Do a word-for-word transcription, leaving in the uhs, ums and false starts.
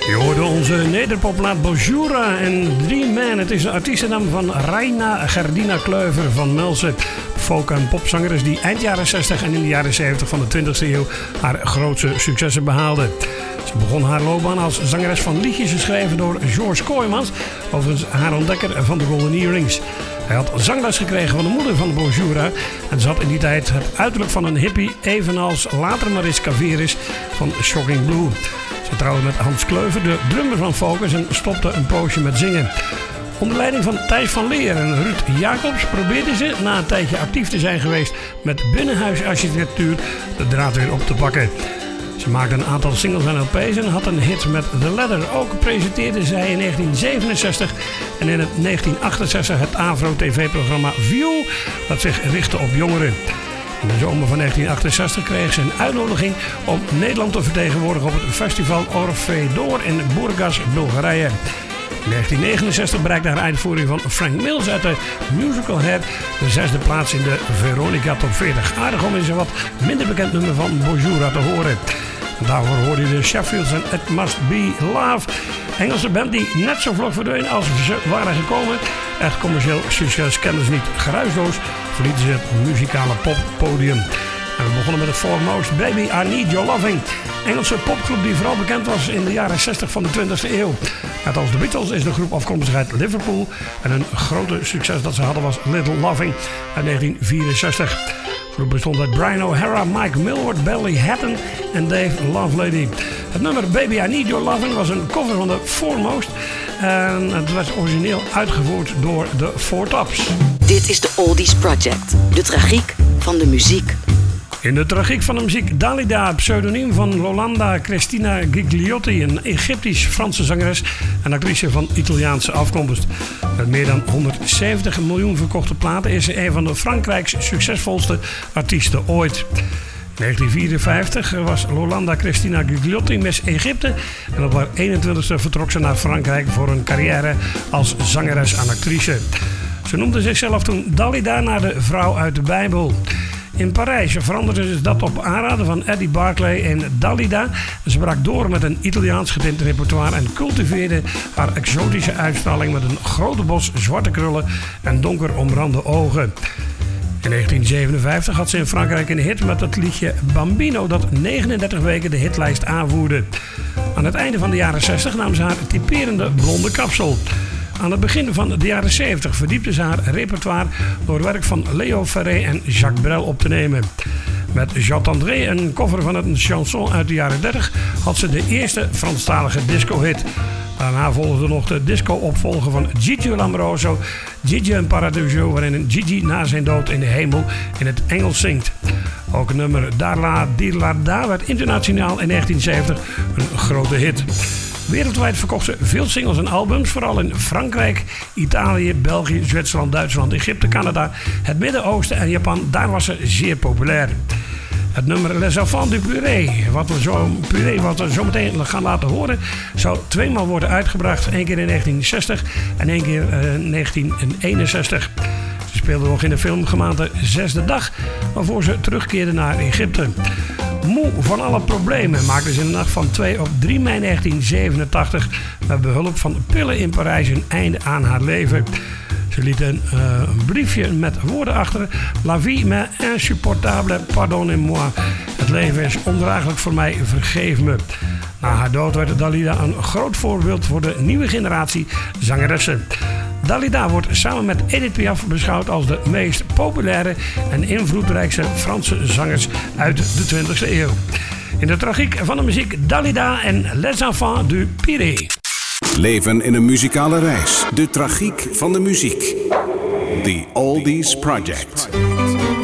Je hoorde onze nederpoplaat Bonjoura en Dream Man. Het is de artiestennaam van Reina Gerdina Kleuver van Melsen. Folk- en popzangeres die eind jaren zestig en in de jaren zeventig van de twintigste eeuw haar grootste successen behaalde. Ze begon haar loopbaan als zangeres van liedjes geschreven door George Kooijmans, overigens haar ontdekker van de Golden Earrings. Hij had zangles gekregen van de moeder van Bonjoura en ze had in die tijd het uiterlijk van een hippie, evenals later Mariska Veris van Shocking Blue. Ze trouwde met Hans Kleuver, de drummer van Focus, en stopte een poosje met zingen. Onder leiding van Thijs van Leer en Ruud Jacobs probeerde ze, na een tijdje actief te zijn geweest met binnenhuisarchitectuur, de draad weer op te pakken. Ze maakte een aantal singles en L P's en had een hit met The Ladder. Ook presenteerde zij in negentien zevenenzestig en in negentien achtenzestig het Avro T V-programma View, dat zich richtte op jongeren. In de zomer van negentien achtenzestig kreeg ze een uitnodiging om Nederland te vertegenwoordigen op het festival Orfeo d'Or in Burgas, Bulgarije. In negentien negenenzestig bereikte haar uitvoering van Frank Mills uit de musical Hair de zesde plaats in de Veronica Top veertig. Aardig om eens een wat minder bekend nummer van Bonjoura te horen. En daarvoor hoorde je de Sheffields en It Must Be Love. Engelse band die net zo vlug verdween als ze waren gekomen. Echt commercieel succes kenden ze niet. Geruisloos verlieten ze het muzikale poppodium. En we begonnen met de Foremost, Baby I Need Your Loving. Engelse popgroep die vooral bekend was in de jaren zestig van de twintigste eeuw. Net als de Beatles is de groep afkomstig uit Liverpool. En een grote succes dat ze hadden was Little Loving uit negentien vierenzestig. De groep bestond uit Brian O'Hara, Mike Millward, Billy Hatton en Dave Lovelady. Het nummer Baby I Need Your Loving was een cover van de Foremost. En het werd origineel uitgevoerd door de Four Tops. Dit is de Oldies Project, de tragiek van de muziek. In de tragiek van de muziek Dalida, pseudoniem van Lolanda Cristina Gigliotti, een Egyptisch-Franse zangeres en actrice van Italiaanse afkomst. Met meer dan honderdzeventig miljoen verkochte platen is ze een van de Frankrijks succesvolste artiesten ooit. In negentien vierenvijftig was Lolanda Cristina Gigliotti Miss Egypte en op haar eenentwintigste vertrok ze naar Frankrijk voor een carrière als zangeres en actrice. Ze noemde zichzelf toen Dalida naar de vrouw uit de Bijbel. In Parijs veranderde ze dat op aanraden van Eddie Barclay in Dalida. Ze brak door met een Italiaans getint repertoire en cultiveerde haar exotische uitstraling met een grote bos zwarte krullen en donker omrande ogen. In negentien zevenenvijftig had ze in Frankrijk een hit met het liedje Bambino dat negenendertig weken de hitlijst aanvoerde. Aan het einde van de jaren zestig nam ze haar typerende blonde kapsel. Aan het begin van de jaren zeventig verdiepte ze haar repertoire door werk van Leo Ferré en Jacques Brel op te nemen. Met Jacques André, een cover van een chanson uit de jaren dertig, had ze de eerste Franstalige disco-hit. Daarna volgde nog de disco-opvolger van Gigi Lamoroso, Gigi in Paradiso, waarin Gigi na zijn dood in de hemel in het Engels zingt. Ook het nummer Darla Dirlarda werd internationaal in negentien zeventig een grote hit. Wereldwijd verkocht ze veel singles en albums, vooral in Frankrijk, Italië, België, Zwitserland, Duitsland, Egypte, Canada, het Midden-Oosten en Japan. Daar was ze zeer populair. Het nummer Les Enfants du Purée, wat we zo, Purée, wat we zo meteen gaan laten horen, zou tweemaal worden uitgebracht. Eén keer in negentien zestig en één keer in uh, negentien eenenzestig. Ze speelde nog in de film gemaakte Zesde Dag, waarvoor ze terugkeerde naar Egypte. Moe van alle problemen maakte ze in de nacht van twee op drie mei negentien zevenentachtig met behulp van pillen in Parijs een einde aan haar leven. Ze liet een, uh, een briefje met woorden achter. La vie m'est insupportable, pardonnez-moi. Het leven is ondraaglijk voor mij, vergeef me. Na haar dood werd Dalida een groot voorbeeld voor de nieuwe generatie zangeressen. Dalida wordt samen met Edith Piaf beschouwd als de meest populaire en invloedrijkste Franse zangers uit de twintigste eeuw. In de tragiek van de muziek Dalida en Les Enfants du Purée. Leven in een muzikale reis. De tragiek van de muziek. The Oldies Project.